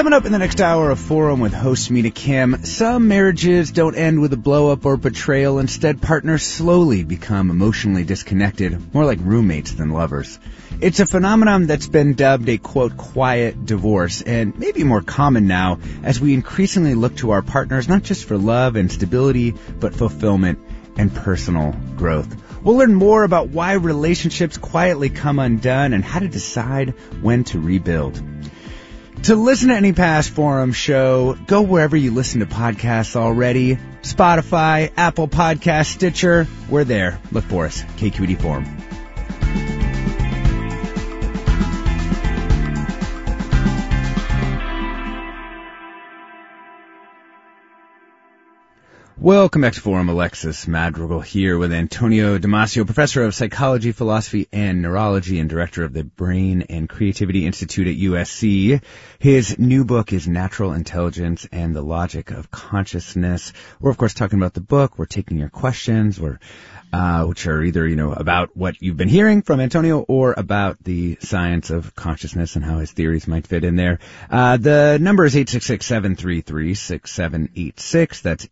Coming up in the next hour of Forum with host Mina Kim, some marriages don't end with a blow-up or betrayal. Instead, partners slowly become emotionally disconnected, more like roommates than lovers. It's a phenomenon that's been dubbed a, quote, quiet divorce, and maybe more common now as we increasingly look to our partners not just for love and stability, but fulfillment and personal growth. We'll learn more about why relationships quietly come undone and how to decide when to rebuild. To listen to any past Forum show, go wherever you listen to podcasts already. Spotify, Apple Podcasts, Stitcher. We're there. Look for us. KQED Forum. Welcome back to Forum. Alexis Madrigal here with Antonio Damasio, professor of psychology, philosophy, and neurology, and director of the Brain and Creativity Institute at USC. His new book is Natural Intelligence and the Logic of Consciousness. We're, of course, talking about the book. We're taking your questions, which are either, about what you've been hearing from Antonio or about the science of consciousness and how his theories might fit in there. The number is 866-733-6786. That's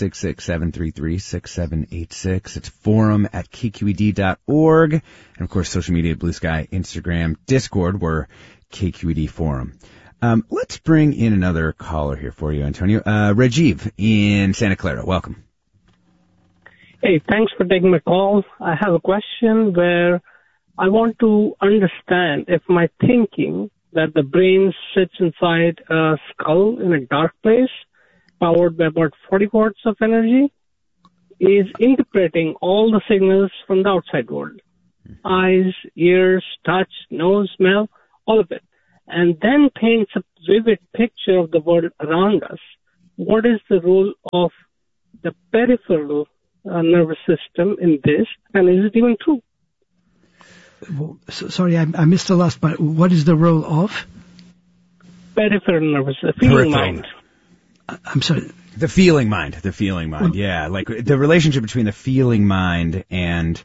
866-733-6786. It's forum at kqed.org. And, of course, social media, Blue Sky, Instagram, Discord, we're KQED Forum. Let's bring in another caller here for you, Antonio. Rajiv in Santa Clara. Welcome. Hey, thanks for taking my call. I have a question where I want to understand if my thinking that the brain sits inside a skull in a dark place, powered by about 40 watts of energy, is interpreting all the signals from the outside world. Eyes, ears, touch, nose, smell, all of it. And then paints a vivid picture of the world around us. What is the role of the peripheral nervous system in this, and is it even true? Well, sorry, I missed the last part. What is the role of? Peripheral nervous system, feeling mind. I'm sorry. The feeling mind, yeah. Like the relationship between the feeling mind and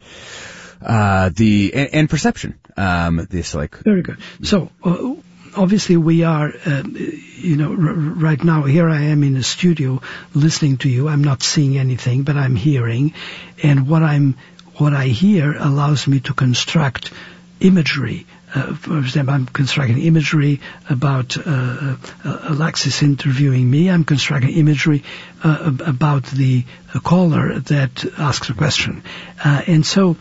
and perception. Very good. So, obviously we are, right now, here I am in the studio listening to you. I'm not seeing anything, but I'm hearing. And what I hear allows me to construct imagery. For example, I'm constructing imagery about Alexis interviewing me. I'm constructing imagery about the caller that asks a question. And so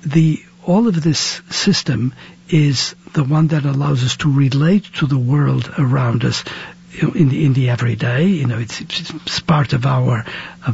all of this system is the one that allows us to relate to the world around us in the everyday. It's part of our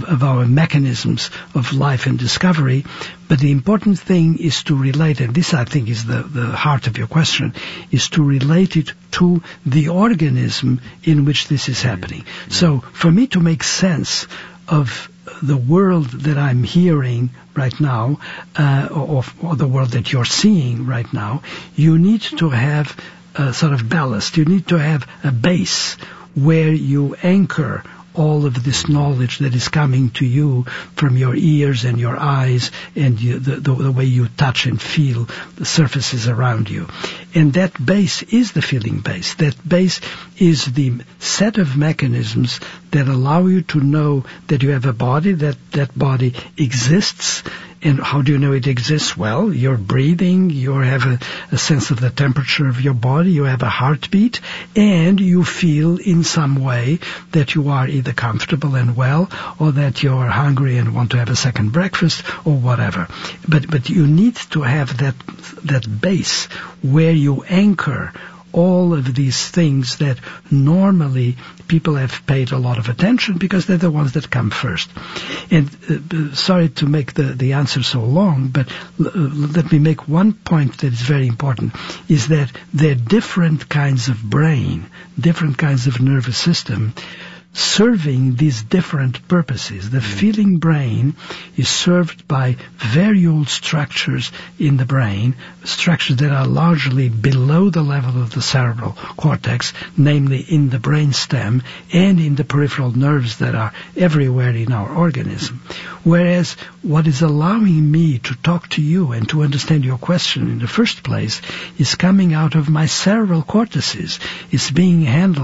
mechanisms of life and discovery. But the important thing is to relate, and this I think is the heart of your question, is to relate it to the organism in which this is happening. So for me to make sense of the world that I'm hearing right now, or the world that you're seeing right now, you need to have a sort of ballast. You need to have a base where you anchor all of this knowledge that is coming to you from your ears and your eyes and the way you touch and feel the surfaces around you. And that base is the feeling base. That base is the set of mechanisms that allow you to know that you have a body, that body exists. And how do you know it exists? Well, you're breathing, you have a sense of the temperature of your body, you have a heartbeat, and you feel in some way that you are either comfortable and well, or that you're hungry and want to have a second breakfast, or whatever. But you need to have that base where you anchor all of these things that normally people have paid a lot of attention because they're the ones that come first. And sorry to make the answer so long, but let me make one point that is very important, is that there are different kinds of brain, different kinds of nervous system serving these different purposes. The feeling brain is served by very old structures in the brain, structures that are largely below the level of the cerebral cortex, namely in the brainstem and in the peripheral nerves that are everywhere in our organism. Whereas what is allowing me to talk to you and to understand your question in the first place is coming out of my cerebral cortices. It's being handled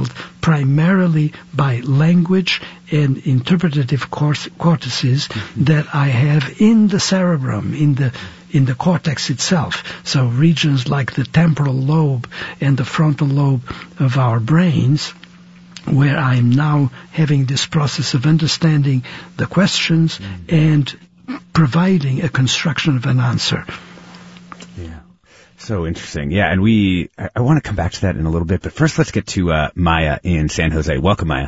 primarily by language and interpretative cortices that I have in the cerebrum, in the cortex itself. So regions like the temporal lobe and the frontal lobe of our brains, where I'm now having this process of understanding the questions and providing a construction of an answer. Yeah. So interesting. Yeah, and I want to come back to that in a little bit, but first let's get to Maya in San Jose. Welcome, Maya.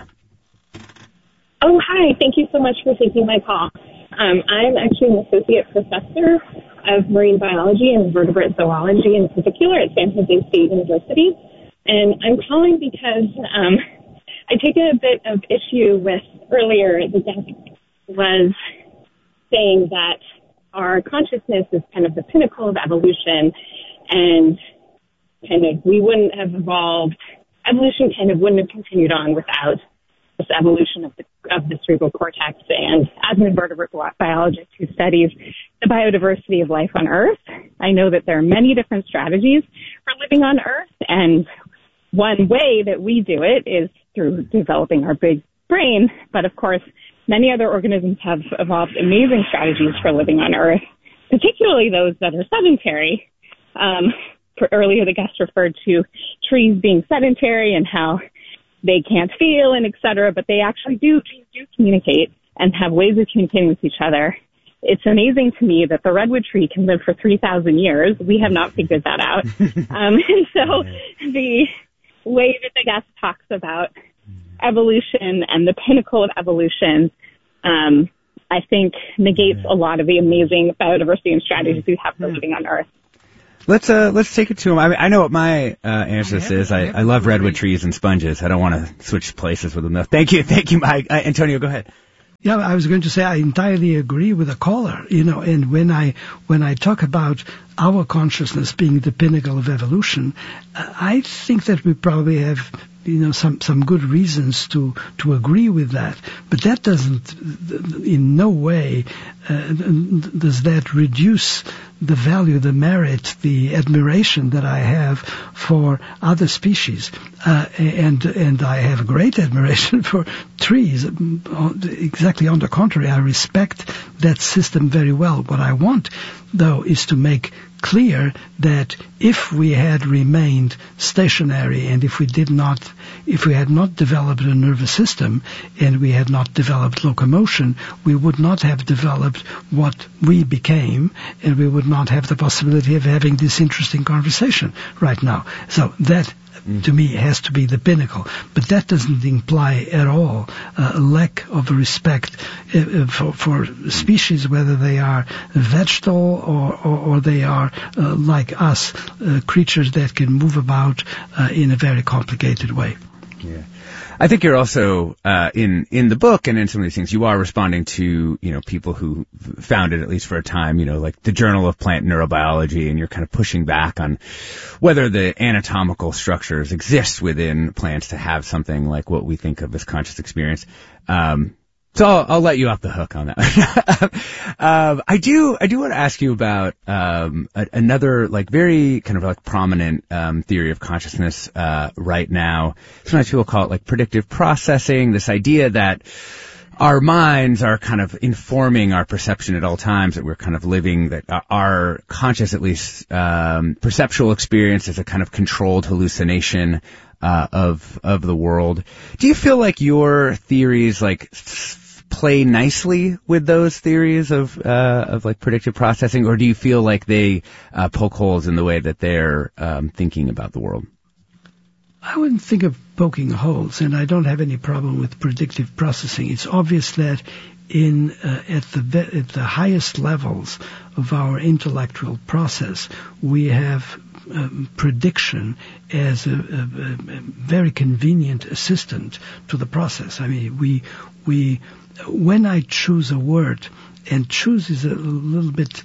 Oh, hi. Thank you so much for taking my call. I'm actually an associate professor of marine biology and vertebrate zoology in particular at San Jose State University. And I'm calling because I take a bit of issue with earlier the guest was saying that our consciousness is kind of the pinnacle of evolution, and kind of we wouldn't have evolved. Evolution kind of wouldn't have continued on without this evolution of the cerebral cortex. And as an invertebrate biologist who studies the biodiversity of life on Earth, I know that there are many different strategies for living on Earth, and one way that we do it is through developing our big brain. But of course, many other organisms have evolved amazing strategies for living on Earth, particularly those that are sedentary. Earlier, the guest referred to trees being sedentary and how they can't feel and et cetera, but they actually trees do communicate and have ways of communicating with each other. It's amazing to me that the redwood tree can live for 3,000 years. We have not figured that out. And so the way that the guest talks about evolution and the pinnacle of evolution, I think negates a lot of the amazing biodiversity and strategies we have for living on Earth. Let's take it to him. I mean, I know what my answer to this is. I love redwood trees and sponges. I don't want to switch places with them though. Thank you, Mike. Antonio, go ahead. Yeah, I was going to say I entirely agree with the caller. And when I talk about our consciousness being the pinnacle of evolution, I think that we probably have some good reasons to agree with that. But that doesn't, in no way, does that reduce the value, the merit, the admiration that I have for other species. And I have a great admiration for trees. Exactly on the contrary, I respect that system very well. What I want, though, is to make clear that if we had remained stationary and if we had not developed a nervous system and we had not developed locomotion, we would not have developed what we became, and we would not have the possibility of having this interesting conversation right now. So that, to me, has to be the pinnacle. But that doesn't imply at all a lack of respect for species, whether they are vegetal or they are like us, creatures that can move about in a very complicated way. Yeah. I think you're also in the book and in some of these things, you are responding to people who founded, at least for a time, like the Journal of Plant Neurobiology, and you're kind of pushing back on whether the anatomical structures exist within plants to have something like what we think of as conscious experience. So I'll let you off the hook on that. I do want to ask you about another very kind of prominent theory of consciousness right now. Sometimes people call it predictive processing. This idea that our minds are kind of informing our perception at all times, that we're kind of living, that our conscious, at least perceptual experience, is a kind of controlled hallucination of the world. Do you feel like your theories play nicely with those theories of predictive processing, or do you feel like they poke holes in the way that they're thinking about the world? I wouldn't think of poking holes, and I don't have any problem with predictive processing. It's obvious that at the highest levels of our intellectual process, we have prediction as a very convenient assistant to the process. I mean, when I choose a word, and choose is a little bit,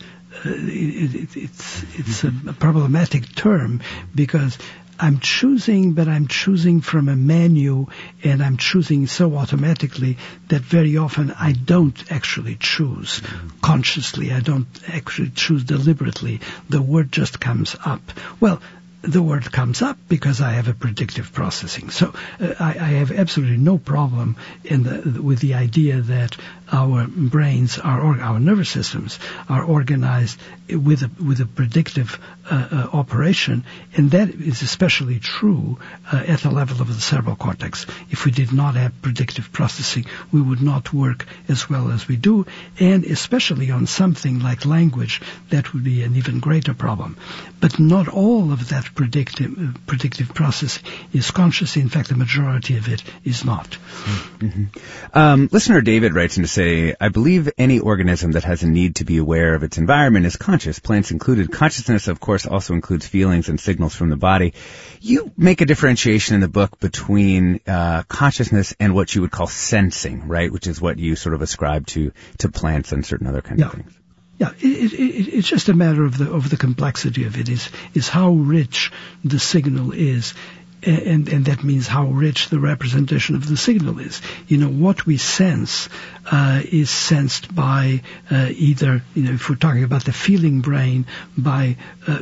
it's a problematic term, because I'm choosing, but I'm choosing from a menu, and I'm choosing so automatically that very often I don't actually choose consciously. I don't actually choose deliberately. The word just comes up. Well, the word comes up because I have a predictive processing. So I have absolutely no problem with the idea that our brains our nervous systems are organized with a predictive operation, and that is especially true at the level of the cerebral cortex. If we did not have predictive processing, we would not work as well as we do, and especially on something like language, that would be an even greater problem. But not all of that predictive process is conscious. In fact, the majority of it is not. Mm-hmm. Listener David writes in to say, I believe any organism that has a need to be aware of its environment is conscious, plants included. Consciousness, of course, also includes feelings and signals from the body. You make a differentiation in the book between consciousness and what you would call sensing, right, which is what you sort of ascribe to plants and certain other kinds of things. Yeah, it's just a matter of the complexity of it. Is how rich the signal is, and that means how rich the representation of the signal is. What we sense is sensed by either, if we're talking about the feeling brain, by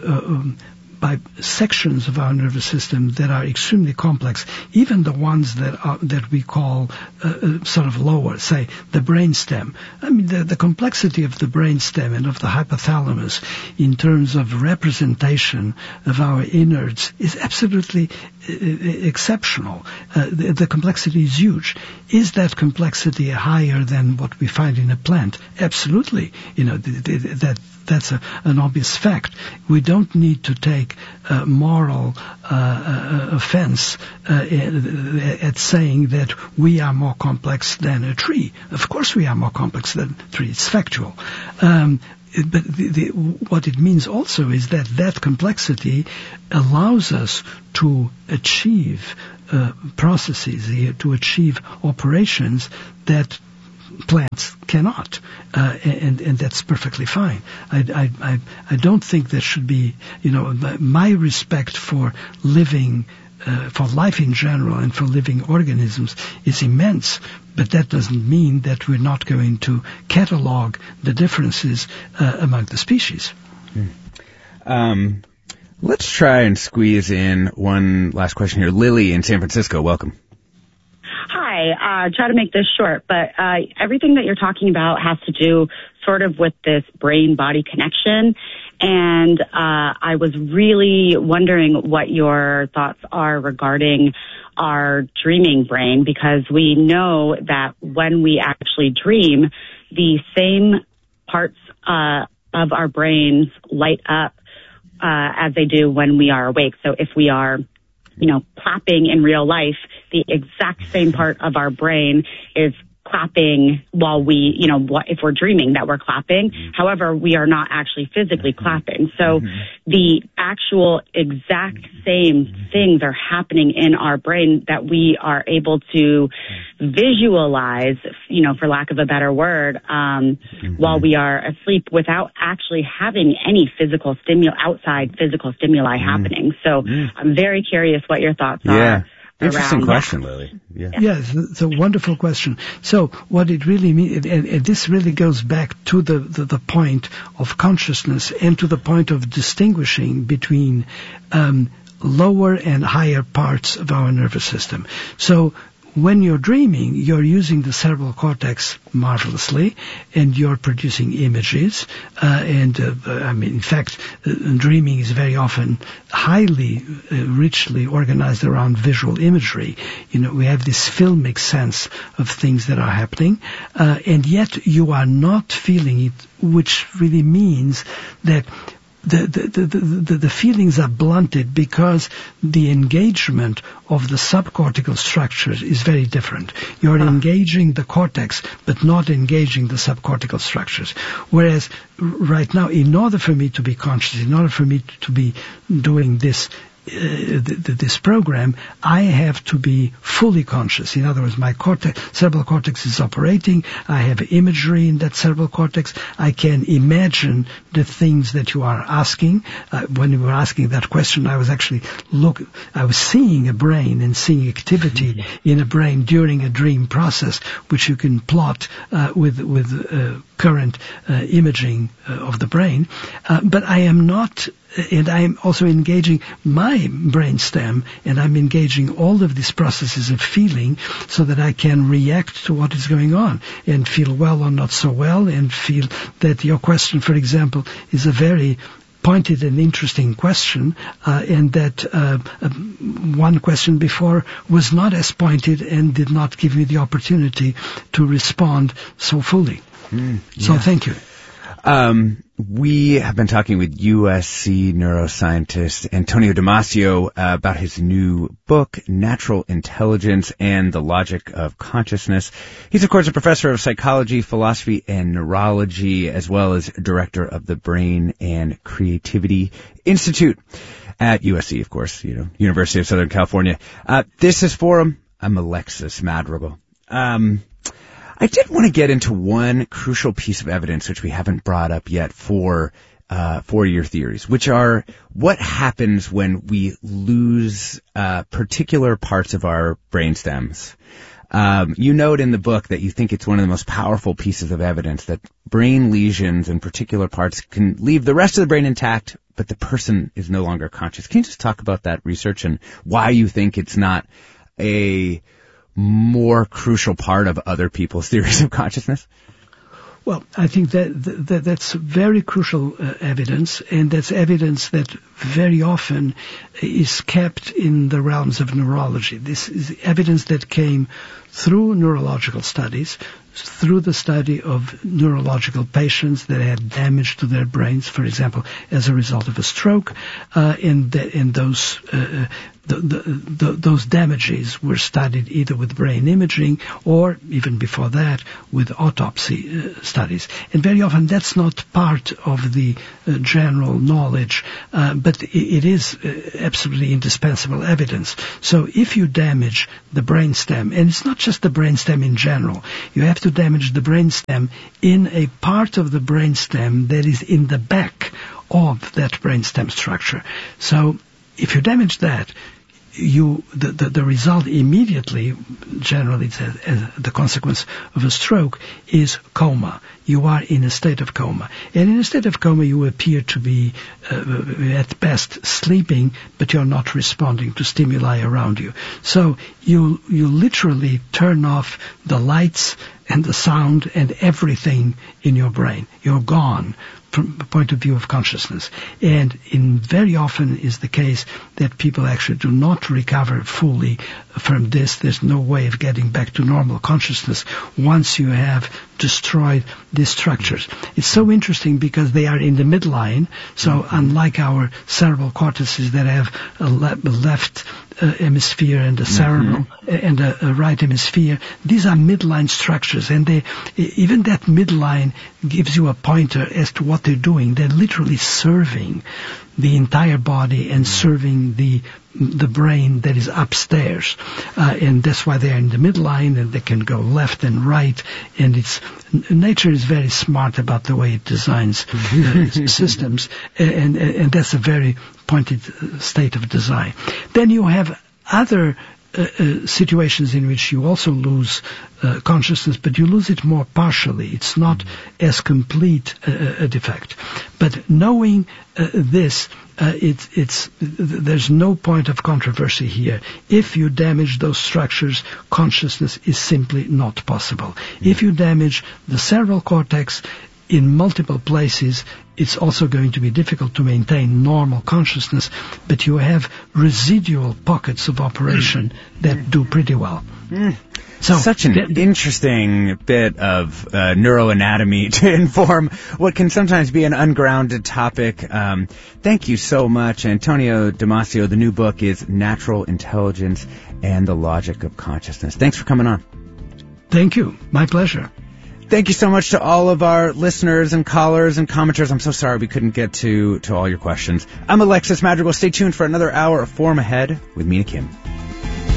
sections of our nervous system that are extremely complex, even the ones that we call sort of lower, say the brainstem. I mean, the complexity of the brainstem and of the hypothalamus in terms of representation of our innards is absolutely exceptional. The complexity is huge. Is that complexity higher than what we find in a plant? Absolutely. That's an obvious fact. We don't need to take moral offense at saying that we are more complex than a tree. Of course we are more complex than a tree. It's factual. But what it means also is that complexity allows us to achieve processes, to achieve operations that plants cannot, and that's perfectly fine. I don't think there should be, my respect for living, for life in general and for living organisms is immense, but that doesn't mean that we're not going to catalog the differences among the species. Let's try and squeeze in one last question here. Lily in San Francisco, welcome. Hi, try to make this short, but everything that you're talking about has to do sort of with this brain-body connection, and I was really wondering what your thoughts are regarding our dreaming brain, because we know that when we actually dream, the same parts of our brains light up as they do when we are awake. So if we are clapping in real life, the exact same part of our brain is clapping while we, if we're dreaming that we're clapping. However, we are not actually physically clapping. So the actual exact same things are happening in our brain that we are able to visualize, for lack of a better word, while we are asleep without actually having any outside physical stimuli happening. So I'm very curious what your thoughts are. Interesting question, Lily. Yes, it's a wonderful question. So what it really means, and this really goes back to the point of consciousness and to the point of distinguishing between lower and higher parts of our nervous system. So when you're dreaming, you're using the cerebral cortex marvelously, and you're producing images. In fact, dreaming is very often highly, richly organized around visual imagery. We have this filmic sense of things that are happening, and yet you are not feeling it, which really means that the feelings are blunted because the engagement of the subcortical structures is very different. You're engaging the cortex, but not engaging the subcortical structures. Whereas right now, in order for me to be conscious, in order for me to be doing this program, I have to be fully conscious. In other words, my cerebral cortex is operating. I have imagery in that cerebral cortex. I can imagine the things that you are asking. When you were asking that question, I was actually I was seeing a brain and seeing activity in a brain during a dream process, which you can plot with current imaging of the brain. But I am not and I'm also engaging my brainstem, and I'm engaging all of these processes of feeling so that I can react to what is going on and feel well or not so well, and feel that your question, for example, is a very pointed and interesting question, and that one question before was not as pointed and did not give me the opportunity to respond so fully. So thank you. We have been talking with USC neuroscientist Antonio Damasio about his new book, Natural Intelligence and the Logic of Consciousness. He's, of course, a professor of psychology, philosophy, and neurology, as well as director of the Brain and Creativity Institute at USC, of course, University of Southern California. This is Forum. I'm Alexis Madrigal. I did want to get into one crucial piece of evidence which we haven't brought up yet for your theories, which are what happens when we lose particular parts of our brain stems. You note in the book that you think it's one of the most powerful pieces of evidence that brain lesions in particular parts can leave the rest of the brain intact, but the person is no longer conscious. Can you just talk about that research and why you think it's not a more crucial part of other people's theories of consciousness? Well, I think that's very crucial evidence, and that's evidence that very often is kept in the realms of neurology. This is evidence that came through neurological studies, through the study of neurological patients that had damage to their brains, for example, as a result of a stroke, and those damages were studied either with brain imaging or, even before that, with autopsy studies. And very often that's not part of the general knowledge, but it is absolutely indispensable evidence. So if you damage the brainstem, and it's not just the brainstem in general, you have to damage the brainstem in a part of the brainstem that is in the back of that brainstem structure. So if you damage that, the result immediately, generally the consequence of a stroke, is coma. You are in a state of coma. And in a state of coma, you appear to be, at best, sleeping, but you're not responding to stimuli around you. So you literally turn off the lights and the sound and everything in your brain. You're gone from the point of view of consciousness. And very often is the case that people actually do not recover fully from this. There's no way of getting back to normal consciousness once you have destroyed these structures. It's so interesting because they are in the midline, so unlike our cerebral cortices that have a left hemisphere and a cerebral and a right hemisphere, these are midline structures, and even that midline gives you a pointer as to what they're doing. They're literally serving the entire body and serving the brain that is upstairs, and that's why they are in the midline, and they can go left and right. And nature is very smart about the way it designs systems, and that's a very pointed state of design. Then you have other situations in which you also lose consciousness, but you lose it more partially. It's not as complete a defect. But knowing this, there's no point of controversy here. If you damage those structures, consciousness is simply not possible. If you damage the cerebral cortex in multiple places, it's also going to be difficult to maintain normal consciousness, but you have residual pockets of operation that do pretty well. So, such an interesting bit of neuroanatomy to inform what can sometimes be an ungrounded topic. Thank you so much, Antonio Damasio. The new book is Natural Intelligence and the Logic of Consciousness. Thanks for coming on. Thank you. My pleasure. Thank you so much to all of our listeners and callers and commenters. I'm so sorry we couldn't get to all your questions. I'm Alexis Madrigal. Stay tuned for another hour of Forum ahead with Mina Kim.